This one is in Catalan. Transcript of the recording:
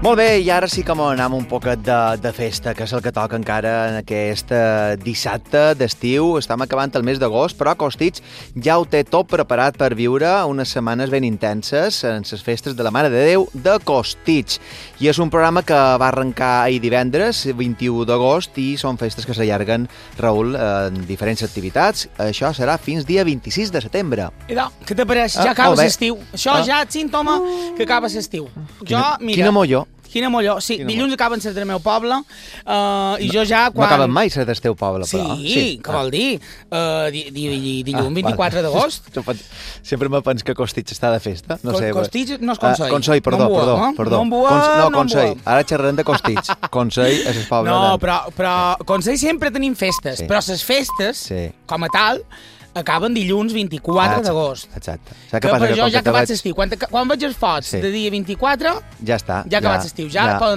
Molt bé, i ara sí que anem un poquet de festa, que és el que toca encara en aquest dissabte d'estiu. Estem acabant el mes d'agost, però Costitx ja ho té tot preparat per viure unes setmanes ben intenses en les festes de la Mare de Déu de Costitx. I és un programa que va arrencar ahir divendres, 21 d'agost, i són festes que s'allarguen, Raül, en diferents activitats. Això serà fins dia 26 de setembre. Idò, què t'apareix? Ja acaba l'estiu. Això ja és símptoma que acaba l'estiu. Quina molló. Quina molló. Sí, dilluns acaben ser del meu poble i jo ja... No acaben mai ser del teu poble, però. Sí, què vol dir? Dilluns 24 d'agost. Sempre me pens que Costitx està de festa. Costitx no és Consell. Consell, perdó. No, Consell. Ara xerrarem de Costitx. Consell és el poble. No, però Consell sempre tenim festes, però les festes, com a tal, acaben dilluns 24 d'agost. Exacte. Que per això ja ha acabat l'estiu. Quan veig els fots de dia 24, ja està. Ja ha acabat l'estiu. Ja